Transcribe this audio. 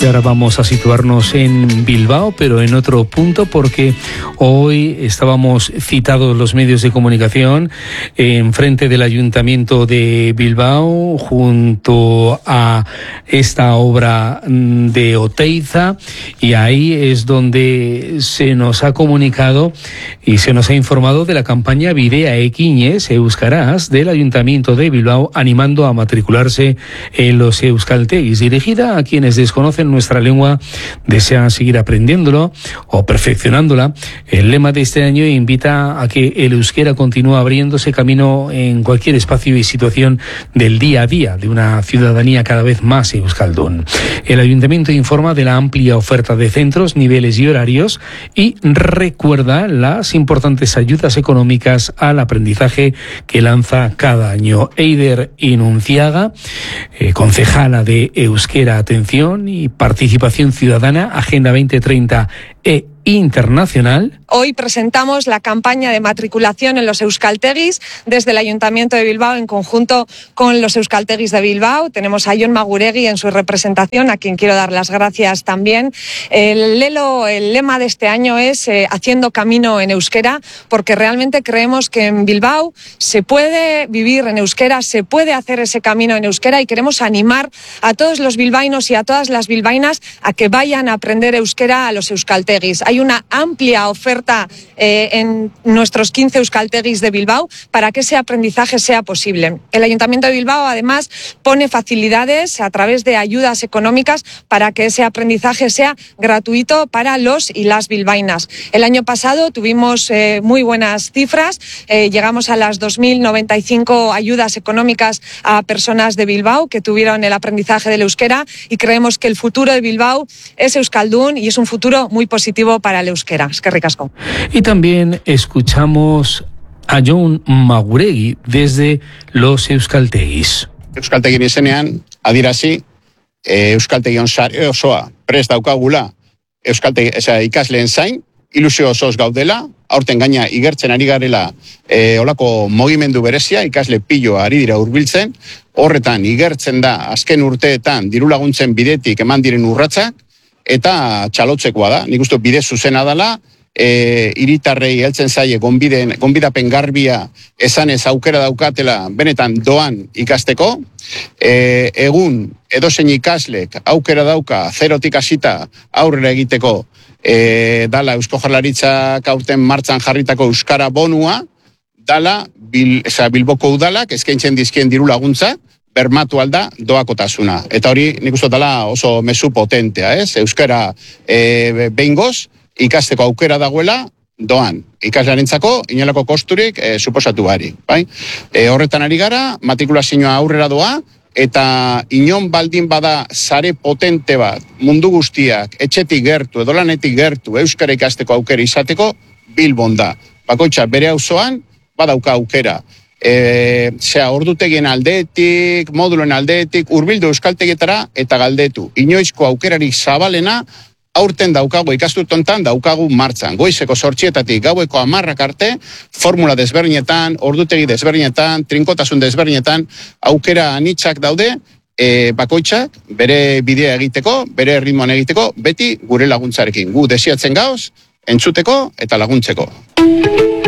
Y ahora vamos a situarnos en Bilbao, pero en otro punto, porque hoy estábamos citados los medios de comunicación en frente del Ayuntamiento de Bilbao junto a esta obra de Oteiza, y ahí es donde se nos ha comunicado y se nos ha informado de la campaña Bidea Ekinez Euskaraz del Ayuntamiento de Bilbao, animando a matricularse en los euskaltegis, dirigida a quienes desconocen nuestra lengua, desean seguir aprendiéndolo o perfeccionándola. El lema de este año invita a que el euskera continúe abriéndose camino en cualquier espacio y situación del día a día de una ciudadanía cada vez más euskaldun. El Ayuntamiento informa de la amplia oferta de centros, niveles y horarios, y recuerda las importantes ayudas económicas al aprendizaje que lanza cada año. Eider Inunciaga, concejala de Euskera Atención y Participación Ciudadana, Agenda 2030 e Internacional. Hoy presentamos la campaña de matriculación en los euskaltegis desde el Ayuntamiento de Bilbao en conjunto con los euskaltegis de Bilbao. Tenemos a Jon Maguregui en su representación, a quien quiero dar las gracias también. El lema de este año es Haciendo Camino en Euskera, porque realmente creemos que en Bilbao se puede vivir en euskera, se puede hacer ese camino en euskera, y queremos animar a todos los bilbaínos y a todas las bilbaínas a que vayan a aprender euskera a los euskaltegis. Hay una amplia oferta en nuestros 15 euskaltegis de Bilbao para que ese aprendizaje sea posible. El Ayuntamiento de Bilbao además pone facilidades a través de ayudas económicas para que ese aprendizaje sea gratuito para los y las bilbaínas. El año pasado tuvimos muy buenas cifras, llegamos a las 2.095 ayudas económicas a personas de Bilbao que tuvieron el aprendizaje del euskera, y creemos que el futuro de Bilbao es euskaldun y es un futuro muy positivo para el euskera. Eskerrik asko. Y también escuchamos a Jon Maguregui desde los euskaltegis. Euskaltegin izenean, adierazi, euskaltegion sare osoa prest daukagula ikasleen zain, ilusio osoz gaudela, aurten gaina igertzen ari garela olako mugimendu berezia, ikasle pilo ari dira hurbiltzen, horretan igertzen da azken urteetan dirulaguntzen bidetik eman diren urratsak, eta txalotzekoa da. Nik uste bide zuzena dela, hiritarrei heltzen zaie gonbidapen garbia esanez aukera daukatela benetan doan ikasteko. Egun edozein ikaslek aukera dauka zerotik hasita aurrera egiteko, dala Eusko Jaurlaritzak aurten martxan jarritako euskara bonua, dala Bilboko udalak eskaintzen dizkien diru laguntza bermatu alda doakotasuna. Eta hori nik uste dela oso mezu potentea, ez? Euskara behingoz ikasteko aukera dagoela doan. Ikaslearentzako inolako kosturik suposatu bari. Bai? Horretan ari gara, matrikulazioa aurrera doa, eta inon baldin bada sare potente bat mundu guztiak etxetik gertu edo lanetik gertu euskara ikasteko aukera izateko, Bilbon da. Bakoitza bere auzoan badauka aukera. Ordutegien aldetik, moduloen aldetik, hurbildu euskaltegietara eta galdetu. Inoizko aukerarik zabalena aurten daukagu, ikasturtontan daukagu martxan. Goizeko 8:00 gaueko 10:00 arte, formula desberdinetan, ordutegi desberdinetan, trinkotasun desberdinetan, aukera anitzak daude, bakoitzak bere bidea egiteko, bere ritmoan egiteko, beti gure laguntzarekin. Gu desiatzen gauz, entzuteko eta laguntzeko.